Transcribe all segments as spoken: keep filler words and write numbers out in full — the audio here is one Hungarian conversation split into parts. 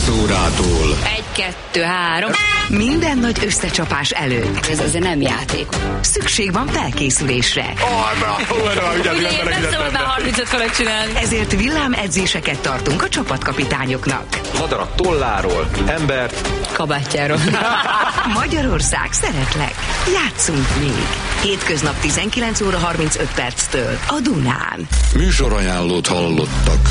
nyolc órától. Egy, kettő, három. Minden nagy összecsapás előtt. Ez azért nem játék. Szükség van felkészülésre. Ugye én nem szabad már harmincöt fölött csinálni. Ezért villámedzéseket tartunk a csapatkapitányoknak. Madarat tolláról, embert Kabátjáról. Magyarország, szeretlek. Játszunk még. Hétköznap tizenkilenc óra harmincöt perctől a Dunán. Műsorajánlót hallottak.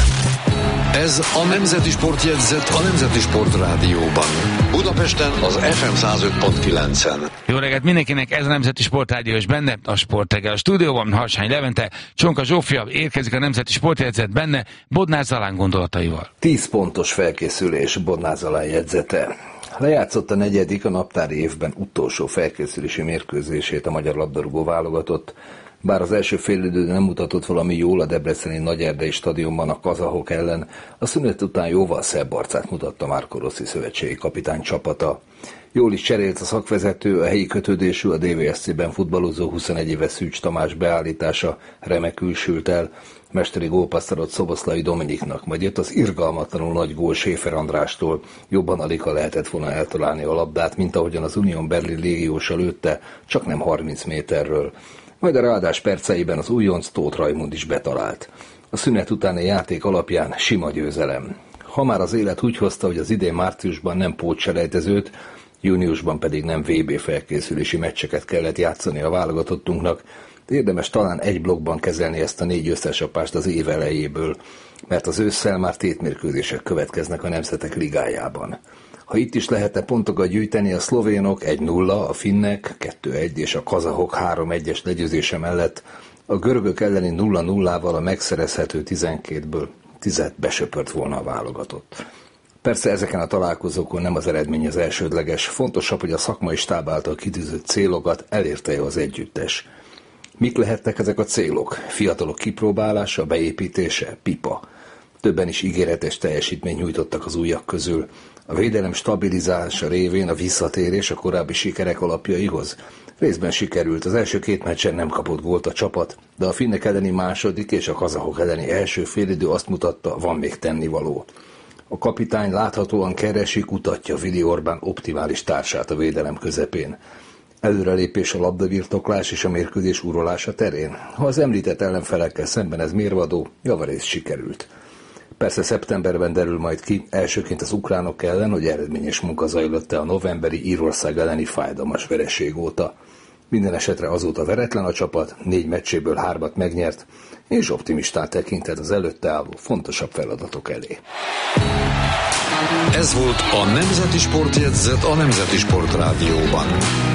Ez a Nemzeti Sportjegyzet a Nemzeti Sport Rádióban. Budapesten az ef em száz öt pont kilencen. Jó reggelt mindenkinek, ez a Nemzeti Sportrádió, és benne a Sportreggel. A stúdióban Harsány Levente, Csonka Zsófia, érkezik a Nemzeti Sportjegyzet, benne Bodnár Zalán gondolataival. Tíz pontos felkészülés Bodnár Zalán jegyzete. Lejátszott a negyedik, a naptári évben utolsó felkészülési mérkőzését a magyar labdarúgó válogatott. Bár az első félidőben nem mutatott valami jól a debreceni Nagyerdei stadionban a kazahok ellen, a szünet után jóval szebb arcát mutatta Marco Rossi szövetségi kapitány csapata. Jól is cserélt a szakvezető, a helyi kötődésű, a dé vé es cé-ben futballozó huszonegy éves Szűcs Tamás beállítása remekül sült el, mesteri gólpasszt adott Szoboszlai Dominiknak, majd jött az irgalmatlanul nagy gól Séfer Andrástól, jobban alig lehetett volna eltalálni a labdát, mint ahogyan az Union Berlin légiósa lőtte, csak nem harminc méterről. Majd a ráadás perceiben az újonc Tóth Rajmund is betalált. A szünet utáni játék alapján sima győzelem. Ha már az élet úgy hozta, hogy az idén márciusban nem pótselejtezőt, júniusban pedig nem vé bé felkészülési meccseket kellett játszani a válogatottunknak, érdemes talán egy blokkban kezelni ezt a négy összecsapást az év elejéből, mert az ősszel már tétmérkőzések következnek a Nemzetek Ligájában. Ha itt is lehetne pontokat gyűjteni, a szlovénok egy nulla, a finnek kettő egy és a kazahok három egyes legyőzése mellett a görögök elleni nulla nullával a megszerezhető tizenkettőből tízet besöpört volna a válogatott. Persze ezeken a találkozókon nem az eredmény az elsődleges, fontosabb, hogy a szakmai stáb által kitűzött célokat elérte az együttes. Mik lehettek ezek a célok? Fiatalok kipróbálása, beépítése, pipa. Többen is ígéretes teljesítményt nyújtottak az újak közül. A védelem stabilizálása révén a visszatérés a korábbi sikerek alapjaihoz részben sikerült. Az első két meccsen nem kapott gólt a csapat, de a finnek elleni második és a kazahok elleni első félidő azt mutatta, van még tennivaló. A kapitány láthatóan keresi, kutatja Vili Orbán optimális társát a védelem közepén. Előrelépés a labdabirtoklás és a mérkőzés urolása terén. Ha az említett ellenfelekkel szemben ez mérvadó, javarészt sikerült. Persze szeptemberben derül majd ki, elsőként az ukránok ellen, hogy eredményes munka zajlott a novemberi Írország elleni fájdalmas vereség óta. Minden esetre azóta veretlen a csapat, négy meccséből hármat megnyert, és optimistán tekintett az előtte álló fontosabb feladatok elé. Ez volt a Nemzeti Sportjegyzet a Nemzeti Sport Rádióban.